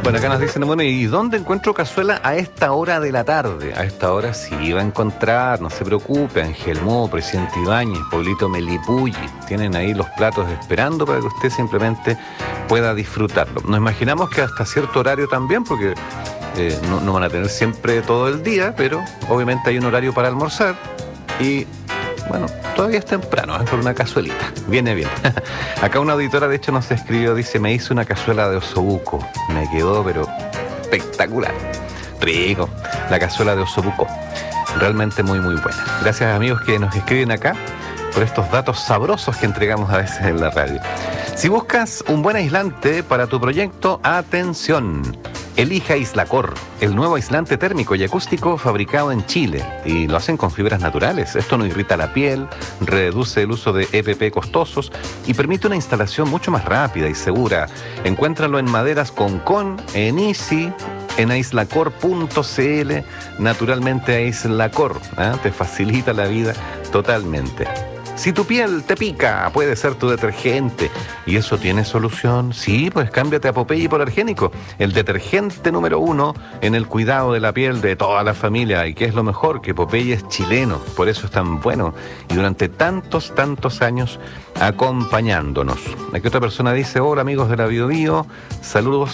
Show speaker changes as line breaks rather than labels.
Bueno, acá nos dicen, bueno, ¿y dónde encuentro cazuela a esta hora de la tarde? A esta hora sí va a encontrar, no se preocupe, Angelmó, Presidente Ibáñez, Pablito Melipulli. Tienen ahí los platos esperando para que usted simplemente pueda disfrutarlo. Nos imaginamos que hasta cierto horario también, porque no van a tener siempre todo el día, pero obviamente hay un horario para almorzar y... Bueno, todavía es temprano, por una cazuelita. Viene bien. Acá una auditora, de hecho, nos escribió, dice, me hice una cazuela de osobuco. Me quedó, pero espectacular. Rico. La cazuela de osobuco. Realmente muy, muy buena. Gracias, amigos, que nos escriben acá por estos datos sabrosos que entregamos a veces en la radio. Si buscas un buen aislante para tu proyecto, atención. Elija Aislacor, el nuevo aislante térmico y acústico fabricado en Chile, y lo hacen con fibras naturales. Esto no irrita la piel, reduce el uso de EPP costosos y permite una instalación mucho más rápida y segura. Encuéntralo en maderas Concon, en Easy, en aislacor.cl, naturalmente Aislacor, te facilita la vida totalmente. Si tu piel te pica, puede ser tu detergente. ¿Y eso tiene solución? Sí, pues cámbiate a Popeye Hipoalergénico, el detergente número 1 en el cuidado de la piel de toda la familia. ¿Y qué es lo mejor? Que Popeye es chileno, por eso es tan bueno. Y durante tantos años acompañándonos. Aquí otra persona dice, hola amigos de la Bio Bio, saludos